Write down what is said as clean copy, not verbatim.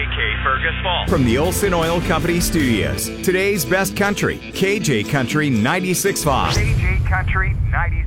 KK Fergus Falls. From the Olson Oil Company studios, today's best country, KJ Country 96.5. KJ Country 96.5.